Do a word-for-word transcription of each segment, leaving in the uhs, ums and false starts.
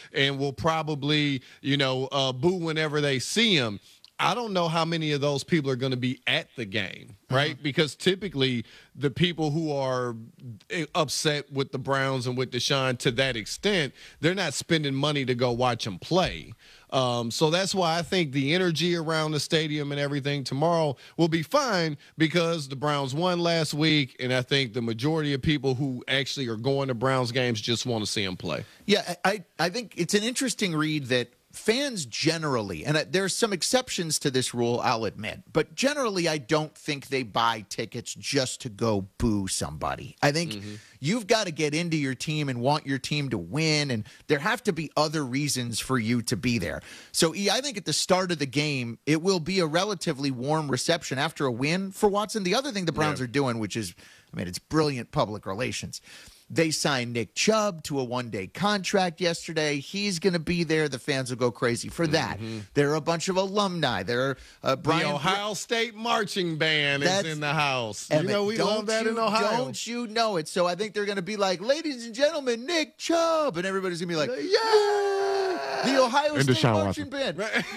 and will probably, you know, uh, boo whenever they see him. I don't know how many of those people are going to be at the game, right? Uh-huh. Because typically the people who are upset with the Browns and with Deshaun to that extent, they're not spending money to go watch them play. Um, so that's why I think the energy around the stadium and everything tomorrow will be fine because the Browns won last week, and I think the majority of people who actually are going to Browns games just want to see them play. Yeah, I, I think it's an interesting read that fans generally, and there's some exceptions to this rule, I'll admit, but generally I don't think they buy tickets just to go boo somebody. I think mm-hmm. you've got to get into your team and want your team to win, and there have to be other reasons for you to be there. So, E, I think at the start of the game, it will be a relatively warm reception after a win for Watson. The other thing the Browns yeah. are doing, which is, I mean, it's brilliant public relations. They signed Nick Chubb to a one-day contract yesterday. He's going to be there. The fans will go crazy for that. Mm-hmm. There are a bunch of alumni. There are uh, Brian. The Ohio State marching band is in the house. Emmett, you know we love that you, in Ohio. Don't you know it? So I think they're going to be like, ladies and gentlemen, Nick Chubb, and everybody's going to be like, yeah, the Ohio and State Deshaun marching Watson. band.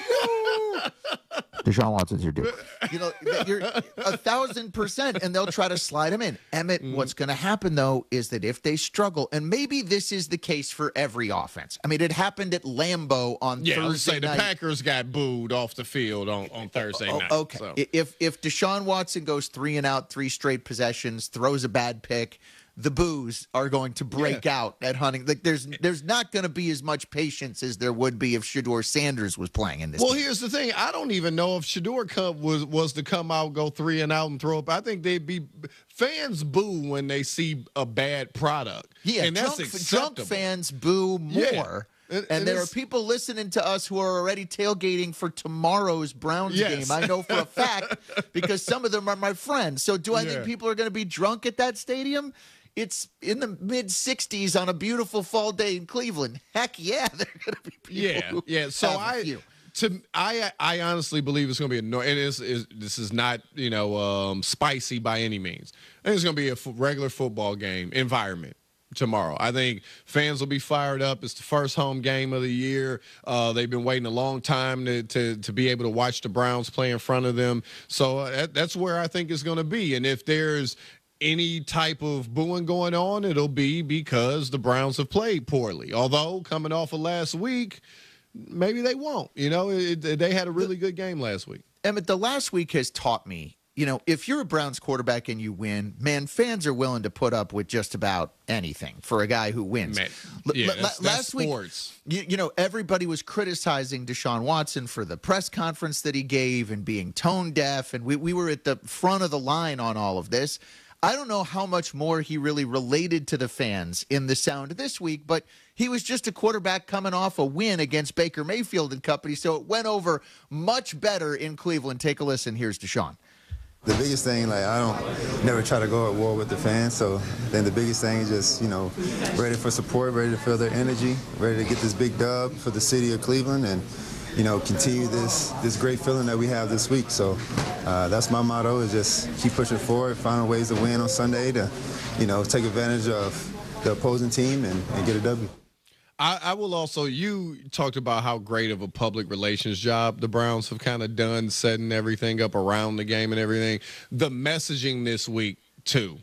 Right. Deshaun Watson's your dude. You know, you're a thousand percent, and they'll try to slide him in. Emmett, mm. what's going to happen, though, is that if they struggle, and maybe this is the case for every offense. I mean, it happened at Lambeau on yeah, Thursday say night. The Packers got booed off the field on, on Thursday oh, night. Okay. So. If, if Deshaun Watson goes three and out, three straight possessions, throws a bad pick, the boos are going to break yeah. out at Hunting. Like there's there's not going to be as much patience as there would be if Shedeur Sanders was playing in this Well, game. Here's the thing. I don't even know if Shedeur Cup was, was to come out, go three and out and throw up. I think they'd be – fans boo when they see a bad product. Yeah, and drunk, that's drunk fans boo more. Yeah. And, and there are people listening to us who are already tailgating for tomorrow's Browns yes. game. I know for a fact because some of them are my friends. So do I yeah. think people are going to be drunk at that stadium? It's in the mid sixties on a beautiful fall day in Cleveland. Heck yeah, they're going to be people. Yeah, yeah. So I, to I, I honestly believe it's going to be a no. It is, is this is not you know um, spicy by any means. I think it's going to be a f- regular football game environment tomorrow. I think fans will be fired up. It's the first home game of the year. Uh, they've been waiting a long time to, to to be able to watch the Browns play in front of them. So uh, that, that's where I think it's going to be. And if there's any type of booing going on, it'll be because the Browns have played poorly. Although coming off of last week, maybe they won't. You know, it, it, they had a really good game last week. Emmett, the last week has taught me, you know, if you're a Browns quarterback and you win, man, fans are willing to put up with just about anything for a guy who wins. Man, yeah, L- that's, last that's sports. week, you, you know, everybody was criticizing Deshaun Watson for the press conference that he gave and being tone deaf, and we, we were at the front of the line on all of this. I don't know how much more he really related to the fans in the sound this week, but he was just a quarterback coming off a win against Baker Mayfield and company, so it went over much better in Cleveland. Take a listen. Here's Deshaun. The biggest thing, like, I don't never try to go at war with the fans, so then the biggest thing is just, you know, ready for support, ready to feel their energy, ready to get this big dub for the city of Cleveland and, you know, continue this this great feeling that we have this week. So uh, that's my motto, is just keep pushing forward, finding ways to win on Sunday to, you know, take advantage of the opposing team and, and get a W. I, I will also, you talked about how great of a public relations job the Browns have kind of done, setting everything up around the game and everything. The messaging this week, too.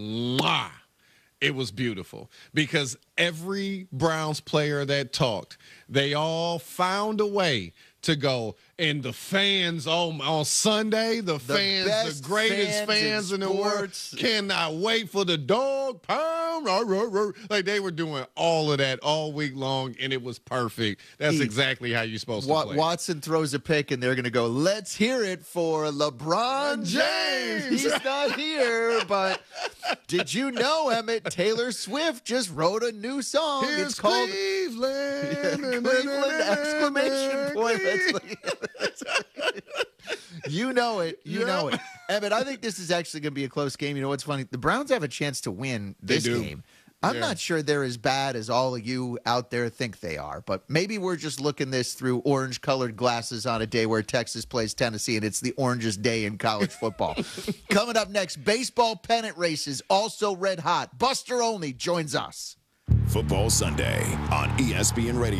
Mwah! It was beautiful because every Browns player that talked, they all found a way to go. And the fans on, on Sunday, the, the fans, the greatest fans, fans in, in the world, cannot wait for the dog pound. Like they were doing all of that all week long, and it was perfect. That's he, exactly how you're supposed to play. Watson throws a pick, and they're going to go, let's hear it for LeBron James. James. He's not here, but did you know, Emmett, Taylor Swift just wrote a new song. Here's it's called Cleveland. Yeah, Cleveland exclamation point. That's like, you know it. You yeah. know it. Evan, I think this is actually going to be a close game. You know what's funny? The Browns have a chance to win this game. I'm yeah. not sure they're as bad as all of you out there think they are, but maybe we're just looking this through orange-colored glasses on a day where Texas plays Tennessee, and it's the orangest day in college football. Coming up next, baseball pennant races, also red hot. Buster Olney joins us. Football Sunday on E S P N Radio.